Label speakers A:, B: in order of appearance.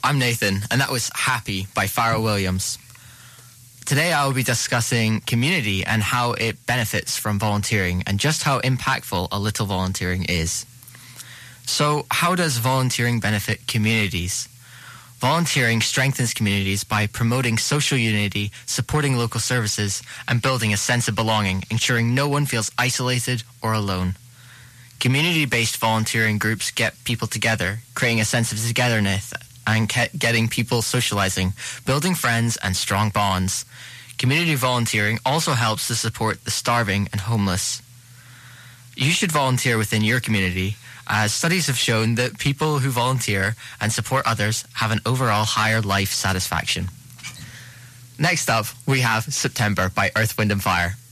A: I'm Nathan, and that was Happy by Pharrell Williams. Today I will be discussing community and how it benefits from volunteering and just how impactful a little volunteering is. So, how does volunteering benefit communities? Volunteering strengthens communities by promoting social unity, supporting local services, and building a sense of belonging, ensuring no one feels isolated or alone. Community-based volunteering groups get people together, creating a sense of togetherness and getting people socializing, building friends and strong bonds. Community volunteering also helps to support the starving and homeless. You should volunteer within your community, as studies have shown that people who volunteer and support others have an overall higher life satisfaction. Next up, we have September by Earth, Wind and Fire.